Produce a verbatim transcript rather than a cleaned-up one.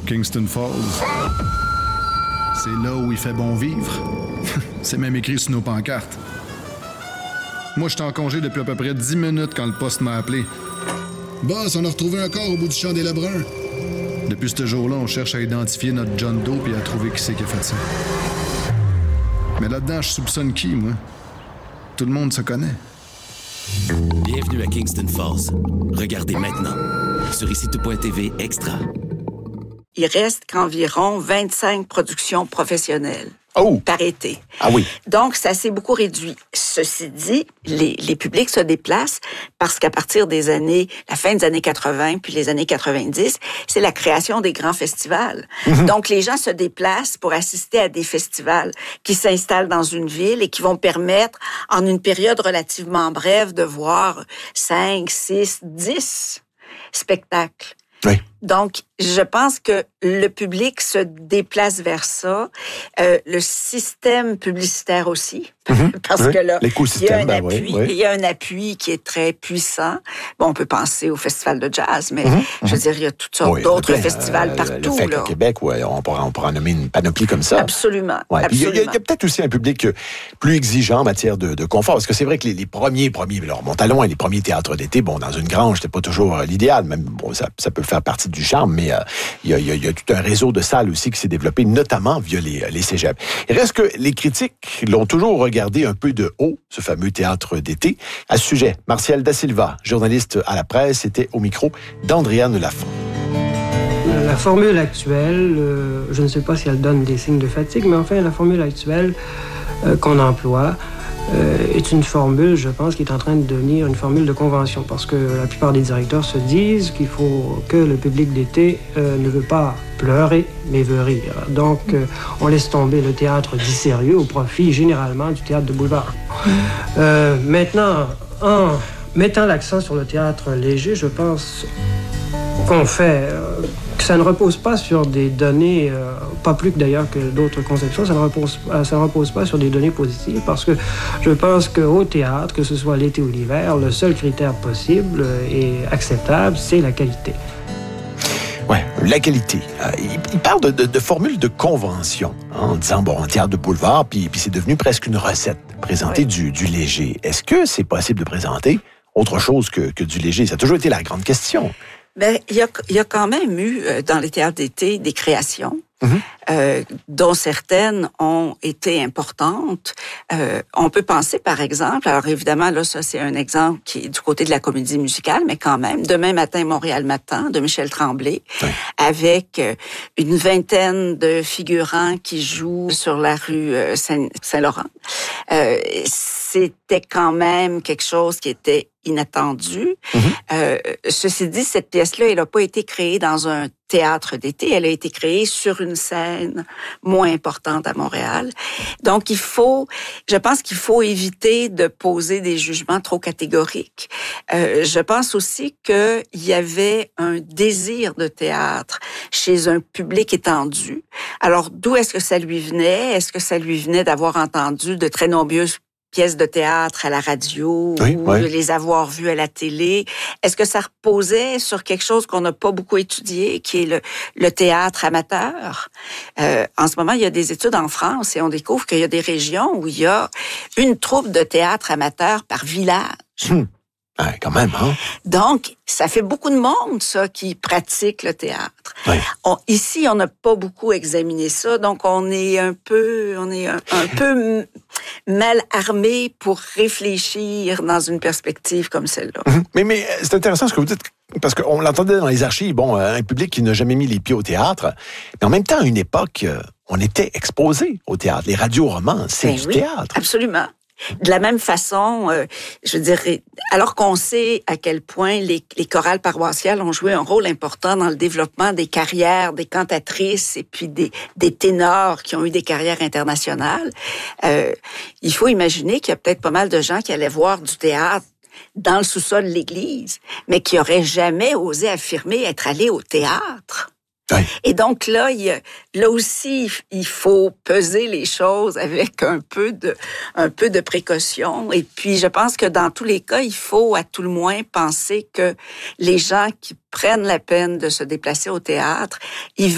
Kingston Falls. C'est là où il fait bon vivre. C'est même écrit sur nos pancartes. Moi, j'étais en congé depuis à peu près dix minutes quand le poste m'a appelé. Boss, on a retrouvé un corps au bout du champ des Lebrun. Depuis ce jour-là, on cherche à identifier notre John Doe et à trouver qui c'est qui a fait ça. Mais là-dedans, je soupçonne qui, moi? Tout le monde se connaît. Bienvenue à Kingston Falls. Regardez maintenant sur ici tout point t v Extra. Il reste qu'environ vingt-cinq productions professionnelles. Oh. Par été. Ah oui. Donc, ça s'est beaucoup réduit. Ceci dit, les, les publics se déplacent parce qu'à partir des années, la fin des années quatre-vingts puis les années quatre-vingt-dix, c'est la création des grands festivals. Mm-hmm. Donc, les gens se déplacent pour assister à des festivals qui s'installent dans une ville et qui vont permettre, en une période relativement brève, de voir cinq, six, dix spectacles. Oui. Donc, je pense que le public se déplace vers ça. Euh, le système publicitaire aussi, mm-hmm. parce oui. que là, il y a un ben appui, oui, oui. il y a un appui qui est très puissant. Bon, on peut penser au festival de jazz, mais mm-hmm. je veux dire, il y a toutes sortes oui, d'autres plein, festivals euh, partout. Le fait là. Au Québec, ouais, on pourra, on pourra nommer une panoplie comme ça. Absolument. Ouais. Absolument. Il y a, il y a peut-être aussi un public plus exigeant en matière de, de confort, parce que c'est vrai que les, les premiers, premiers, alors mon talon et les premiers théâtres d'été, bon, dans une grange, c'était pas toujours euh, l'idéal, même bon, ça, ça peut faire partie du charme, mais euh, il y, a, il, y a, il y a tout un réseau de salles aussi qui s'est développé, notamment via les, les cégeps. Il reste que les critiques l'ont toujours regardé un peu de haut, ce fameux théâtre d'été. À ce sujet, Martial Da Silva, journaliste à la presse, était au micro d'Andréane Lafont. La formule actuelle, euh, je ne sais pas si elle donne des signes de fatigue, mais enfin, la formule actuelle euh, qu'on emploie, Euh, est une formule, je pense, qui est en train de devenir une formule de convention, parce que la plupart des directeurs se disent qu'il faut que le public d'été euh, ne veut pas pleurer, mais veut rire. Donc, euh, on laisse tomber le théâtre dit sérieux au profit, généralement, du théâtre de boulevard. Euh, maintenant, en mettant l'accent sur le théâtre léger, je pense qu'on fait... Euh, que ça ne repose pas sur des données, euh, pas plus que d'ailleurs que d'autres conceptions, ça ne repose, ça ne repose pas sur des données positives, parce que je pense qu'au théâtre, que ce soit l'été ou l'hiver, le seul critère possible et acceptable, c'est la qualité. Oui, la qualité. Euh, il, il parle de, de, de formules de convention, hein, en disant, bon, un théâtre de boulevard, puis, puis c'est devenu presque une recette, présenter oui. du, du léger. Est-ce que c'est possible de présenter autre chose que, que du léger? Ça a toujours été la grande question. Ben, il y a, il y a quand même eu, euh, dans les théâtres d'été, des créations, mm-hmm. euh, dont certaines ont été importantes. Euh, on peut penser, par exemple, alors évidemment, là, ça, c'est un exemple qui est du côté de la comédie musicale, mais quand même, Demain matin, Montréal matin, de Michel Tremblay, oui. avec euh, une vingtaine de figurants qui jouent sur la rue euh, Saint- Saint-Laurent. Euh, c'était quand même quelque chose qui était inattendu. Mm-hmm. Euh, ceci dit, cette pièce-là, elle n'a pas été créée dans un théâtre d'été, elle a été créée sur une scène moins importante à Montréal. Donc, il faut, je pense qu'il faut éviter de poser des jugements trop catégoriques. Euh, je pense aussi qu'il y avait un désir de théâtre chez un public étendu. Alors, d'où est-ce que ça lui venait? Est-ce que ça lui venait d'avoir entendu de très nombreuses pièces de théâtre à la radio, oui, ou oui. de les avoir vues à la télé? Est-ce que ça reposait sur quelque chose qu'on n'a pas beaucoup étudié, qui est le, le théâtre amateur? Euh, en ce moment, il y a des études en France et on découvre qu'il y a des régions où il y a une troupe de théâtre amateur par village. Hum. Ah, quand même, hein? Donc, ça fait beaucoup de monde, ça, qui pratique le théâtre. Oui. On, ici, on n'a pas beaucoup examiné ça, donc on est un peu, on est un, un peu mal armé pour réfléchir dans une perspective comme celle-là. Mm-hmm. Mais, mais c'est intéressant ce que vous dites, parce qu'on l'entendait dans les archives, bon, un public qui n'a jamais mis les pieds au théâtre, mais en même temps, à une époque, on était exposé au théâtre. Les radioromans, c'est ben du oui, théâtre. Absolument. De la même façon, euh, je dirais, alors qu'on sait à quel point les, les chorales paroissiales ont joué un rôle important dans le développement des carrières des cantatrices et puis des, des ténors qui ont eu des carrières internationales, euh, il faut imaginer qu'il y a peut-être pas mal de gens qui allaient voir du théâtre dans le sous-sol de l'église, mais qui n'auraient jamais osé affirmer être allés au théâtre. Oui. Et donc là, il y a, là aussi, il faut peser les choses avec un peu de, un peu de précaution. Et puis, je pense que dans tous les cas, il faut à tout le moins penser que les gens qui prennent la peine de se déplacer au théâtre, ils